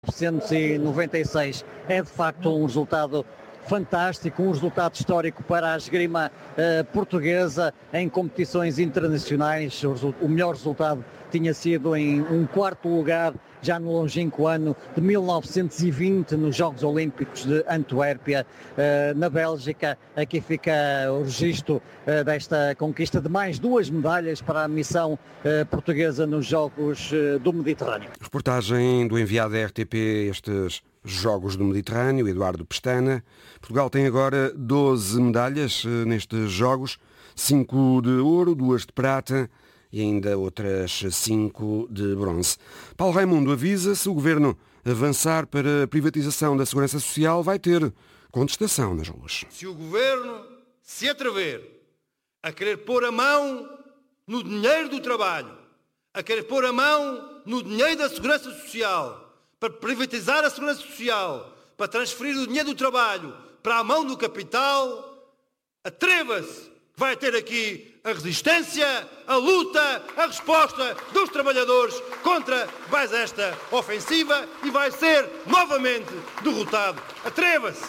1996 é de facto um resultado fantástico, um resultado histórico para a esgrima portuguesa em competições internacionais. O melhor resultado tinha sido em um quarto lugar já no longínquo ano de 1920 nos Jogos Olímpicos de Antuérpia, na Bélgica. Aqui fica o registro desta conquista de mais 2 medalhas para a missão portuguesa nos Jogos do Mediterrâneo. Reportagem do enviado da RTP estes Jogos do Mediterrâneo, Eduardo Pestana. Portugal tem agora 12 medalhas nestes Jogos, 5 de ouro, 2 de prata e ainda outras 5 de bronze. Paulo Raimundo avisa: se o Governo avançar para a privatização da Segurança Social, vai ter contestação nas ruas. Se o Governo se atrever a querer pôr a mão no dinheiro do trabalho, a querer pôr a mão no dinheiro da Segurança Social, para privatizar a Segurança Social, para transferir o dinheiro do trabalho para a mão do capital, atreva-se, vai ter aqui a resistência, a luta, a resposta dos trabalhadores contra mais esta ofensiva e vai ser novamente derrotado. Atreva-se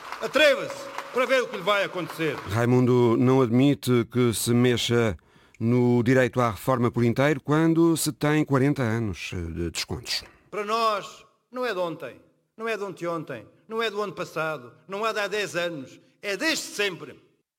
para ver o que lhe vai acontecer. Raimundo não admite que se mexa no direito à reforma por inteiro quando se tem 40 anos de descontos. Para nós, não é de ontem, não é de ontem, não é do ano passado, não é de há 10 anos, é desde sempre.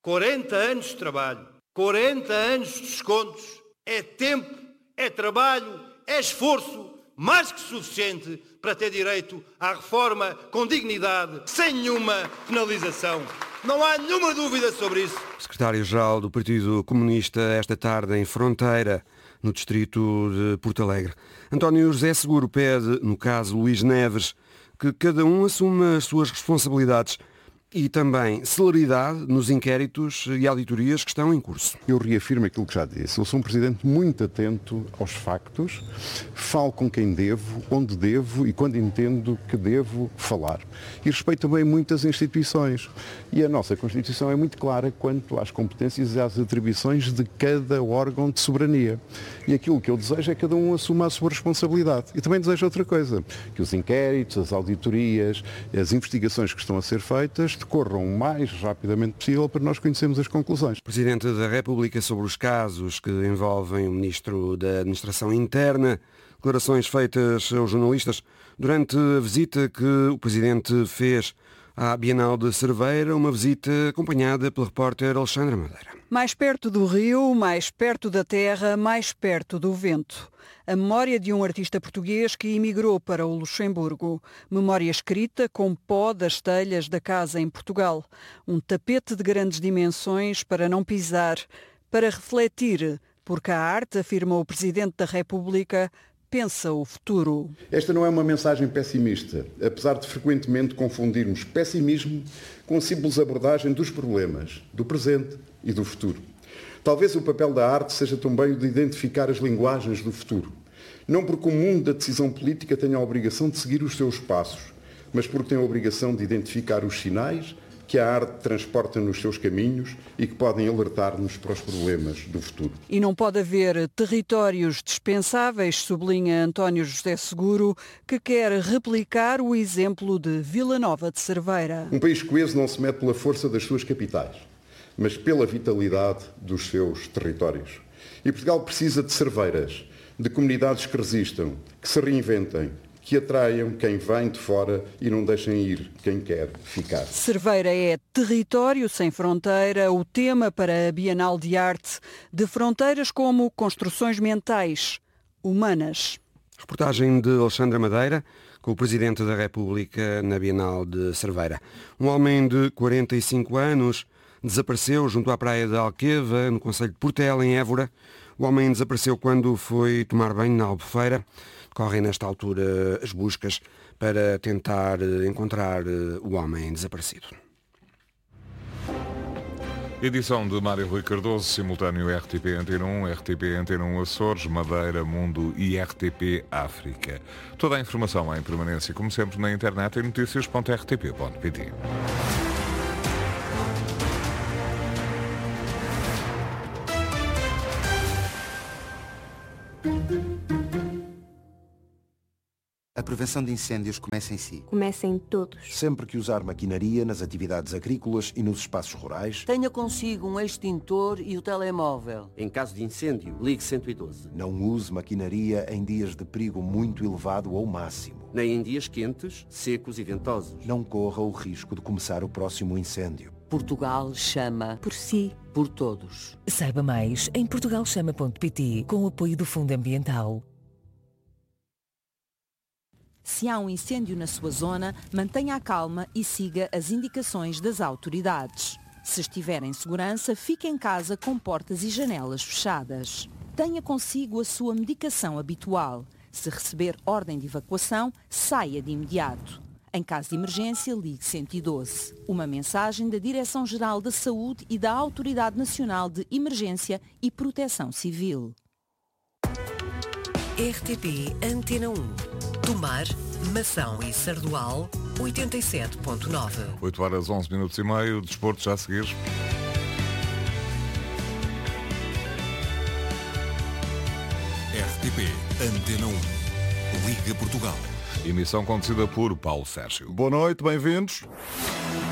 40 anos de trabalho, 40 anos de descontos, é tempo, é trabalho, é esforço, mais que suficiente para ter direito à reforma com dignidade, sem nenhuma penalização. Não há nenhuma dúvida sobre isso. Secretário-Geral do Partido Comunista esta tarde em Fronteira, no distrito de Porto Alegre. António José Seguro pede, no caso Luís Neves, que cada um assuma as suas responsabilidades e também celeridade nos inquéritos e auditorias que estão em curso. Eu reafirmo aquilo que já disse. Eu sou um Presidente muito atento aos factos, falo com quem devo, onde devo e quando entendo que devo falar. E respeito também muitas instituições. E a nossa Constituição é muito clara quanto às competências e às atribuições de cada órgão de soberania. E aquilo que eu desejo é que cada um assuma a sua responsabilidade. E também desejo outra coisa, que os inquéritos, as auditorias, as investigações que estão a ser feitas decorram o mais rapidamente possível para nós conhecermos as conclusões. Presidente da República sobre os casos que envolvem o Ministro da Administração Interna, declarações feitas aos jornalistas durante a visita que o Presidente fez à Bienal de Cerveira, uma visita acompanhada pela repórter Alexandra Madeira. Mais perto do rio, mais perto da terra, mais perto do vento. A memória de um artista português que emigrou para o Luxemburgo. Memória escrita com pó das telhas da casa em Portugal. Um tapete de grandes dimensões para não pisar, para refletir, porque a arte, afirma o Presidente da República, pensa o futuro. Esta não é uma mensagem pessimista, apesar de frequentemente confundirmos pessimismo com a simples abordagem dos problemas, do presente e do futuro. Talvez o papel da arte seja também o de identificar as linguagens do futuro. Não porque o mundo da decisão política tenha a obrigação de seguir os seus passos, mas porque tem a obrigação de identificar os sinais que a arte transporta nos seus caminhos e que podem alertar-nos para os problemas do futuro. E não pode haver territórios dispensáveis, sublinha António José Seguro, que quer replicar o exemplo de Vila Nova de Cerveira. Um país coeso não se mede pela força das suas capitais, mas pela vitalidade dos seus territórios. E Portugal precisa de cerveiras, de comunidades que resistam, que se reinventem, que atraiam quem vem de fora e não deixem ir quem quer ficar. Cerveira é território sem fronteira, o tema para a Bienal de Arte, de fronteiras como construções mentais, humanas. Reportagem de Alexandra Madeira, com o Presidente da República na Bienal de Cerveira. Um homem de 45 anos desapareceu junto à praia de Alqueva, no concelho de Portela, em Évora. O homem desapareceu quando foi tomar banho na Albufeira. Correm nesta altura as buscas para tentar encontrar o homem desaparecido. Edição de Mário Rui Cardoso, simultâneo RTP Antena 1, RTP Antena 1 Açores, Madeira, Mundo e RTP África. Toda a informação em permanência, como sempre, na internet em noticias.rtp.pt. Aproveite prevenção de incêndios começa em si. Começa em todos. Sempre que usar maquinaria nas atividades agrícolas e nos espaços rurais, tenha consigo um extintor e o telemóvel. Em caso de incêndio, ligue 112. Não use maquinaria em dias de perigo muito elevado ou máximo. Nem em dias quentes, secos e ventosos. Não corra o risco de começar o próximo incêndio. Portugal chama por si, por todos. Saiba mais em portugalchama.pt, com o apoio do Fundo Ambiental. Se há um incêndio na sua zona, mantenha a calma e siga as indicações das autoridades. Se estiver em segurança, fique em casa com portas e janelas fechadas. Tenha consigo a sua medicação habitual. Se receber ordem de evacuação, saia de imediato. Em caso de emergência, ligue 112. Uma mensagem da Direção-Geral da Saúde e da Autoridade Nacional de Emergência e Proteção Civil. RTP Antena 1. Tomar, Mação e Sardual, 87.9. 8 horas 11 minutos e meio, desporto já a seguir. RTP Antena 1. Liga Portugal. Emissão conduzida por Paulo Sérgio. Boa noite, bem-vindos.